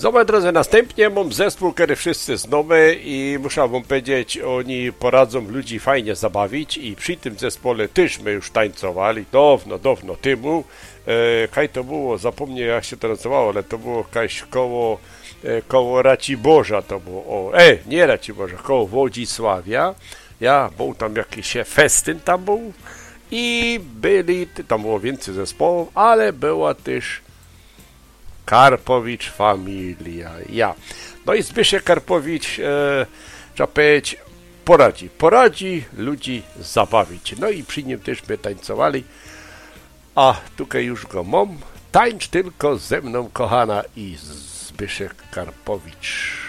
Zobacz, drodzy, następnie mam zespół, który wszyscy znamy i muszę wam powiedzieć, oni poradzą ludzi fajnie zabawić i przy tym zespole też my już tańcowali dawno temu. Kaj to było, zapomnę jak się to nazywało, ale to było jakaś koło Raciborza to było, nie Raciborza, koło Wodzisławia. Ja, był tam jakiś festyn tam był i tam było więcej zespołów, ale była też Karpowicz familia, ja. No i Zbyszek Karpowicz, trzeba powiedzieć, poradzi ludzi zabawić. No i przy nim też my tańcowali, a tutaj już go mam. Tańcz tylko ze mną, kochana, i Zbyszek Karpowicz.